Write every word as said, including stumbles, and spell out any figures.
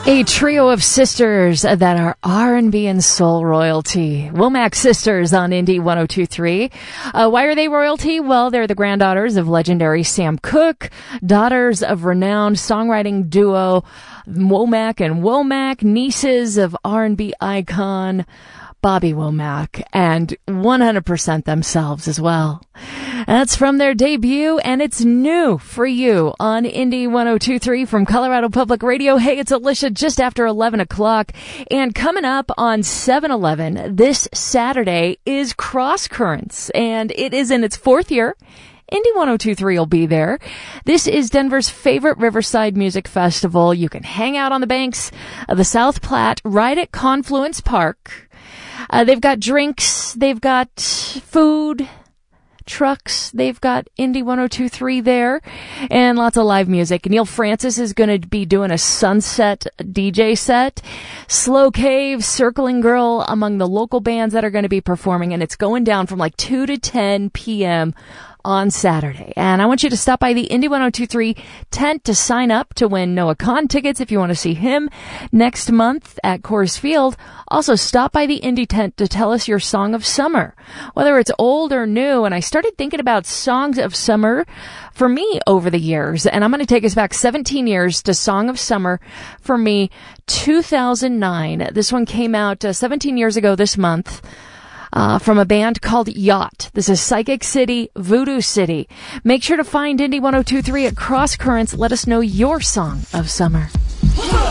A trio of sisters that are R and B and soul royalty. Womack Sisters on Indie one oh two point three. Uh, why are they royalty? Well, they're the granddaughters of legendary Sam Cooke, daughters of renowned songwriting duo Womack and Womack, nieces of R and B icon Bobby Womack, and one hundred percent themselves as well. That's from their debut, and it's new for you on Indie one oh two point three from Colorado Public Radio. Hey, it's Alicia just after eleven o'clock, and coming up on seven eleven this Saturday is Cross Currents, and it is in its fourth year. Indie one oh two point three will be there. This is Denver's favorite Riverside Music Festival. You can hang out on the banks of the South Platte right at Confluence Park. Uh, they've got drinks, they've got food, trucks, they've got Indie one oh two point three there, and lots of live music. Neil Francis is going to be doing a sunset D J set. Slow Cave, Circling Girl among the local bands that are going to be performing, and it's going down from like two to ten p.m. on Saturday. And I want you to stop by the Indie one oh two point three tent to sign up to win Noah Kahn tickets if you want to see him next month at Coors Field. Also, stop by the Indie tent to tell us your song of summer, whether it's old or new. And I started thinking about songs of summer for me over the years, and I'm going to take us back seventeen years to Song of Summer for me, two thousand nine. This one came out uh, seventeen years ago this month. Uh, from a band called Yacht. This is Psychic City, Voodoo City. Make sure to find Indie one oh two point three at Cross Currents. Let us know your song of summer.